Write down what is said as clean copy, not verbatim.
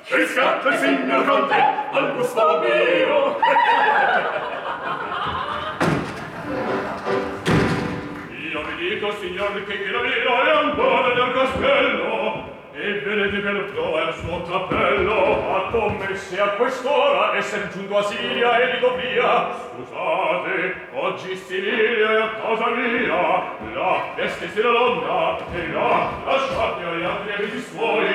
Che scatta il signor Conte al gusto mio. Io vi dico, signor, che la vino è ancora nel castello, e vedete che lo trova il suo cappello. Ma come se a quest'ora esser giunto a Siria e Ligovia. Scusate, oggi Sicilia è a casa mia, là vestesi la donna, e là lasciate agli altri amici suoi.